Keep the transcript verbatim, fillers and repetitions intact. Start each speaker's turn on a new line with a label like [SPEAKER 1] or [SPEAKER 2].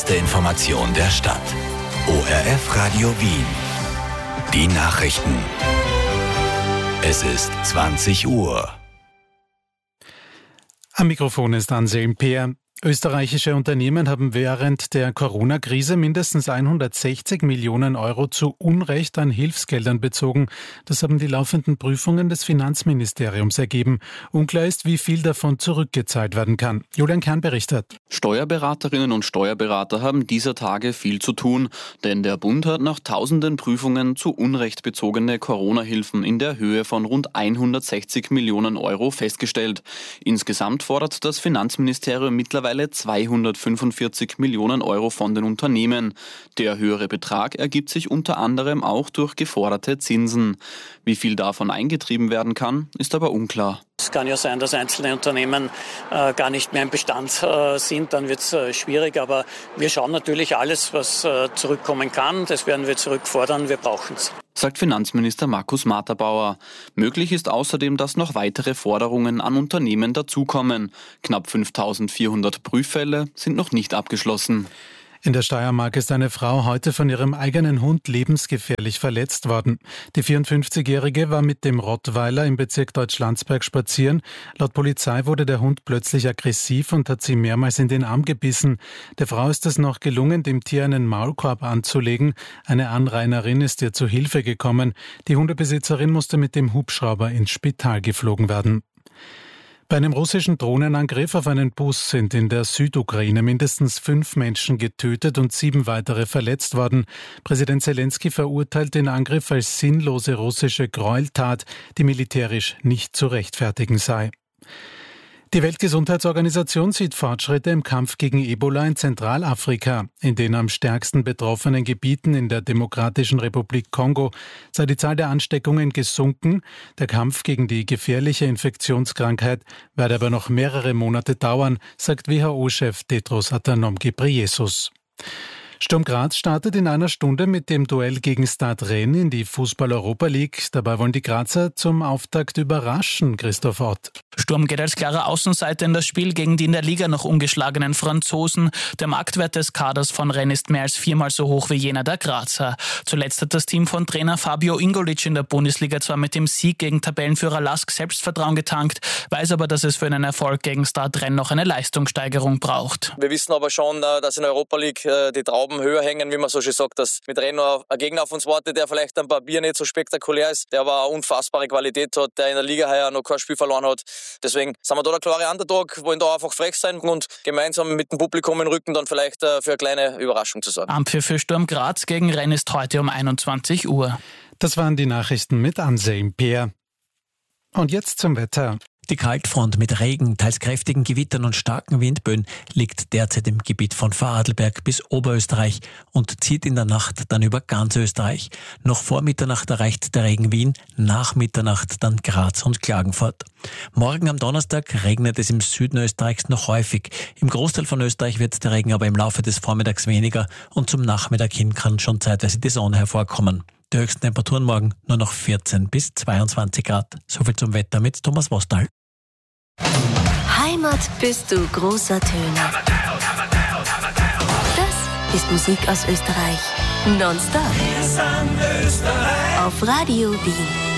[SPEAKER 1] Die Information der Stadt. O R F Radio Wien. Die Nachrichten. Es ist zwanzig Uhr.
[SPEAKER 2] Am Mikrofon ist Anselm Peer. Österreichische Unternehmen haben während der Corona-Krise mindestens hundertsechzig Millionen Euro zu Unrecht an Hilfsgeldern bezogen. Das haben die laufenden Prüfungen des Finanzministeriums ergeben. Unklar ist, wie viel davon zurückgezahlt werden kann. Julian Kern berichtet.
[SPEAKER 3] Steuerberaterinnen und Steuerberater haben dieser Tage viel zu tun, denn der Bund hat nach tausenden Prüfungen zu Unrecht bezogene Corona-Hilfen in der Höhe von rund hundertsechzig Millionen Euro festgestellt. Insgesamt fordert das Finanzministerium mittlerweile zweihundertfünfundvierzig Millionen Euro von den Unternehmen. Der höhere Betrag ergibt sich unter anderem auch durch geforderte Zinsen. Wie viel davon eingetrieben werden kann, ist aber unklar.
[SPEAKER 4] Es kann ja sein, dass einzelne Unternehmen äh, gar nicht mehr im Bestand äh, sind, dann wird es äh, schwierig. Aber wir schauen natürlich alles, was äh, zurückkommen kann. Das werden wir zurückfordern, wir brauchen es.
[SPEAKER 3] Sagt Finanzminister Markus Materbauer. Möglich ist außerdem, dass noch weitere Forderungen an Unternehmen dazukommen. Knapp fünftausendvierhundert Prüffälle sind noch nicht abgeschlossen.
[SPEAKER 2] In der Steiermark ist eine Frau heute von ihrem eigenen Hund lebensgefährlich verletzt worden. Die vierundfünfzigjährige war mit dem Rottweiler im Bezirk Deutschlandsberg spazieren. Laut Polizei wurde der Hund plötzlich aggressiv und hat sie mehrmals in den Arm gebissen. Der Frau ist es noch gelungen, dem Tier einen Maulkorb anzulegen. Eine Anrainerin ist ihr zu Hilfe gekommen. Die Hundebesitzerin musste mit dem Hubschrauber ins Spital geflogen werden. Bei einem russischen Drohnenangriff auf einen Bus sind in der Südukraine mindestens fünf Menschen getötet und sieben weitere verletzt worden. Präsident Zelensky verurteilt den Angriff als sinnlose russische Gräueltat, die militärisch nicht zu rechtfertigen sei. Die Weltgesundheitsorganisation sieht Fortschritte im Kampf gegen Ebola in Zentralafrika. In den am stärksten betroffenen Gebieten in der Demokratischen Republik Kongo sei die Zahl der Ansteckungen gesunken. Der Kampf gegen die gefährliche Infektionskrankheit werde aber noch mehrere Monate dauern, sagt W H O-Chef Tedros Adhanom Ghebreyesus. Sturm Graz startet in einer Stunde mit dem Duell gegen Stade Rennes in die Fußball-Europa League. Dabei wollen die Grazer zum Auftakt überraschen, Christoph Ott.
[SPEAKER 5] Sturm geht als klarer Außenseiter in das Spiel gegen die in der Liga noch ungeschlagenen Franzosen. Der Marktwert des Kaders von Rennes ist mehr als viermal so hoch wie jener der Grazer. Zuletzt hat das Team von Trainer Fabio Ingolic in der Bundesliga zwar mit dem Sieg gegen Tabellenführer Lask Selbstvertrauen getankt, weiß aber, dass es für einen Erfolg gegen Stade Rennes noch eine Leistungssteigerung braucht.
[SPEAKER 6] Wir wissen aber schon, dass in der Europa League die Trauben höher hängen, wie man so schön sagt, dass mit Rennes ein Gegner auf uns wartet, der vielleicht am Papier nicht so spektakulär ist, der aber eine unfassbare Qualität hat, der in der Liga heuer noch kein Spiel verloren hat. Deswegen sind wir da der klare Underdog, wollen da einfach frech sein und gemeinsam mit dem Publikum im Rücken dann vielleicht für eine kleine Überraschung zu sorgen.
[SPEAKER 5] Ampfiff für Sturm Graz gegen Rennes ist heute um einundzwanzig Uhr.
[SPEAKER 2] Das waren die Nachrichten mit Anselm Peer. Und jetzt zum Wetter.
[SPEAKER 7] Die Kaltfront mit Regen, teils kräftigen Gewittern und starken Windböen liegt derzeit im Gebiet von Vorarlberg bis Oberösterreich und zieht in der Nacht dann über ganz Österreich. Noch vor Mitternacht erreicht der Regen Wien, nach Mitternacht dann Graz und Klagenfurt. Morgen am Donnerstag regnet es im Süden Österreichs noch häufig. Im Großteil von Österreich wird der Regen aber im Laufe des Vormittags weniger und zum Nachmittag hin kann schon zeitweise die Sonne hervorkommen. Die höchsten Temperaturen morgen nur noch vierzehn bis zweiundzwanzig Grad. Soviel zum Wetter mit Thomas Wostal.
[SPEAKER 8] Heimat bist du großer Töne. Das ist Musik aus Österreich. Nonstop.
[SPEAKER 9] Wir sind Österreich.
[SPEAKER 8] Auf Radio Wien.